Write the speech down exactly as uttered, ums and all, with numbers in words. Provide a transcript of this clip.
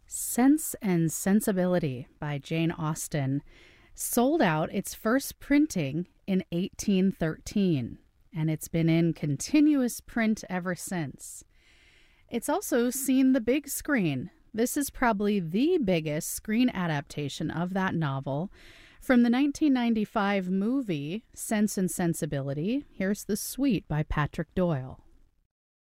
Sense and Sensibility by Jane Austen sold out its first printing in eighteen thirteen, and it's been in continuous print ever since. It's also seen the big screen. This is probably the biggest screen adaptation of that novel. From the nineteen ninety-five movie Sense and Sensibility, here's The Suite by Patrick Doyle.